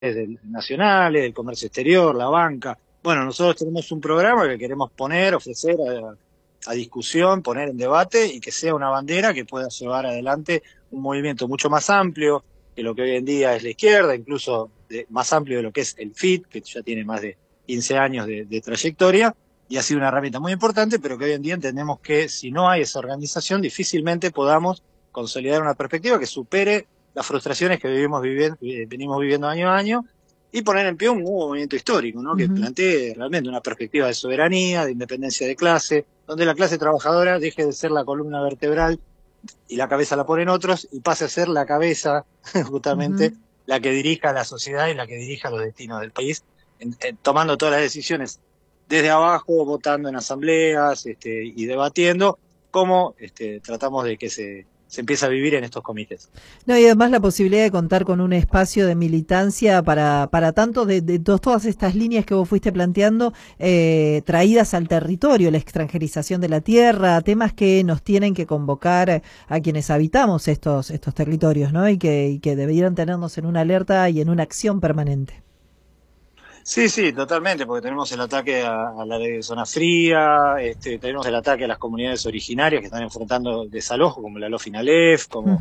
nacionales, del comercio exterior, la banca. Bueno, nosotros tenemos un programa que queremos ofrecer a discusión, poner en debate y que sea una bandera que pueda llevar adelante un movimiento mucho más amplio que lo que hoy en día es la izquierda, incluso más amplio de lo que es el FIT, que ya tiene más de 15 años de trayectoria y ha sido una herramienta muy importante, pero que hoy en día entendemos que si no hay esa organización difícilmente podamos consolidar una perspectiva que supere las frustraciones que venimos viviendo año a año y poner en pie un nuevo movimiento histórico, ¿no? Que plantee realmente una perspectiva de soberanía, de independencia de clase, donde la clase trabajadora deje de ser la columna vertebral y la cabeza la ponen otros y pase a ser la cabeza justamente la que dirija la sociedad y la que dirija los destinos del país, tomando todas las decisiones desde abajo, votando en asambleas y debatiendo cómo tratamos de que se empiece a vivir en estos comités. No, y además la posibilidad de contar con un espacio de militancia para tanto de todas estas líneas que vos fuiste planteando, traídas al territorio, la extranjerización de la tierra, temas que nos tienen que convocar a quienes habitamos estos territorios, ¿no? Y que debieran tenernos en una alerta y en una acción permanente. Sí, totalmente, porque tenemos el ataque a la ley de zona fría, tenemos el ataque a las comunidades originarias que están enfrentando desalojo, como la Lofinalef, como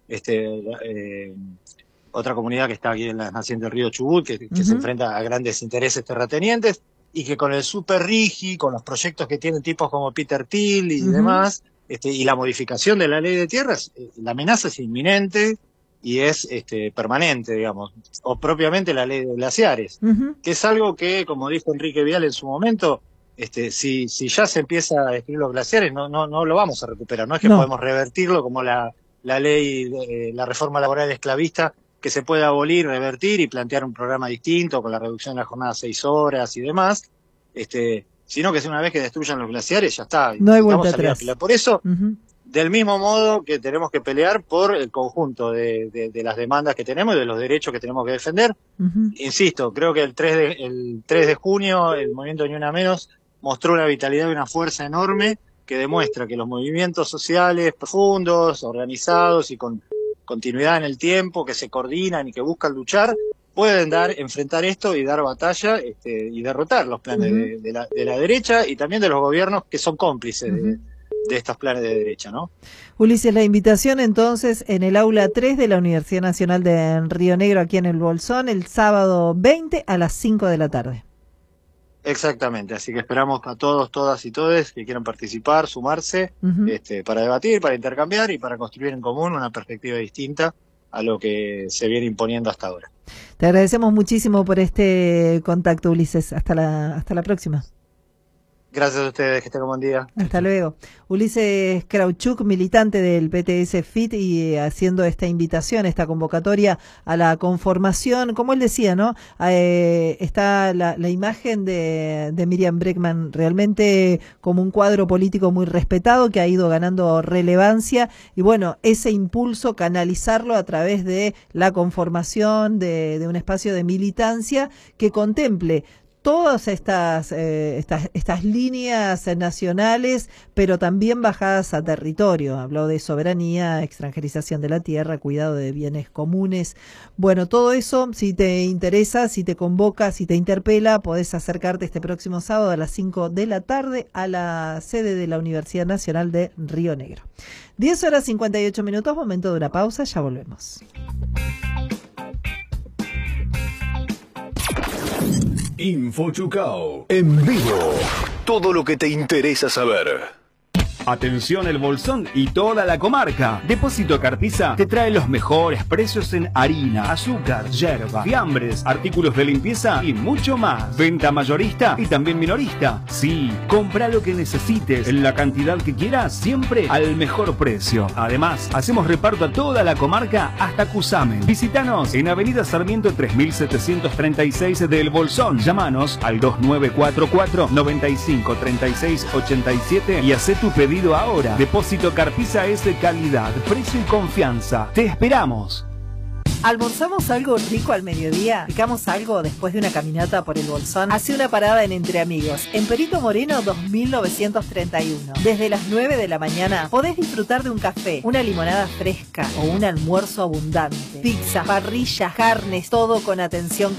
otra comunidad que está aquí en la nación del río Chubut, que se enfrenta a grandes intereses terratenientes, y que con el Super Rigi, con los proyectos que tienen tipos como Peter Thiel y demás, y la modificación de la ley de tierras, la amenaza es inminente y es permanente, digamos, o propiamente la ley de glaciares, que es algo que, como dijo Enrique Vial en su momento, si ya se empieza a destruir los glaciares, no lo vamos a recuperar, no es que podemos revertirlo como la ley, la reforma laboral esclavista, que se puede abolir, revertir y plantear un programa distinto con la reducción de la jornada a 6 horas y demás, sino que si una vez que destruyan los glaciares ya está, no hay vuelta atrás. Por eso, del mismo modo que tenemos que pelear por el conjunto de las demandas que tenemos y de los derechos que tenemos que defender. Insisto, creo que el 3 de junio el movimiento Ni Una Menos mostró una vitalidad y una fuerza enorme que demuestra que los movimientos sociales profundos, organizados y con continuidad en el tiempo, que se coordinan y que buscan luchar, pueden enfrentar esto y dar batalla y derrotar los planes de la derecha y también de los gobiernos que son cómplices de estos planes de derecha, ¿no? Ulises, la invitación entonces en el aula 3 de la Universidad Nacional de Río Negro, aquí en el Bolsón, el sábado 20 a las 5 de la tarde. Exactamente, así que esperamos a todos, todas y todes que quieran participar, sumarse, para debatir, para intercambiar y para construir en común una perspectiva distinta a lo que se viene imponiendo hasta ahora. Te agradecemos muchísimo por este contacto, Ulises. Hasta la próxima. Gracias a ustedes, que tengan un buen día. Hasta luego. Ulises Krauchuk, militante del PTS FIT, y haciendo esta invitación, esta convocatoria a la conformación, como él decía, ¿no? Está la imagen de Miriam Bregman realmente como un cuadro político muy respetado que ha ido ganando relevancia y bueno, ese impulso canalizarlo a través de la conformación de un espacio de militancia que contemple todas estas líneas nacionales, pero también bajadas a territorio. Habló de soberanía, extranjerización de la tierra, cuidado de bienes comunes. Bueno, todo eso, si te interesa, si te convoca, si te interpela, podés acercarte este próximo sábado a las 5 de la tarde a la sede de la Universidad Nacional de Río Negro. 10:58, momento de una pausa, ya volvemos. Info Chucao, en vivo. Todo lo que te interesa saber. Atención el Bolsón y toda la comarca. Depósito Carpiza te trae los mejores precios en harina, azúcar, yerba, fiambres, artículos de limpieza y mucho más. Venta mayorista y también minorista. Sí, compra lo que necesites en la cantidad que quieras, siempre al mejor precio. Además, hacemos reparto a toda la comarca hasta Cusamen. Visítanos en Avenida Sarmiento 3736 del Bolsón. Llámanos al 2944 95 36 87 y hacé tu pedido ahora. Depósito Carpiza es de calidad, precio y confianza. Te esperamos. ¿Almorzamos algo rico al mediodía? ¿Picamos algo después de una caminata por el Bolsón? Hace una parada en Entre Amigos, en Perito Moreno 2931. Desde las 9 de la mañana podés disfrutar de un café, una limonada fresca o un almuerzo abundante. Pizza, parrillas, carnes, todo con atención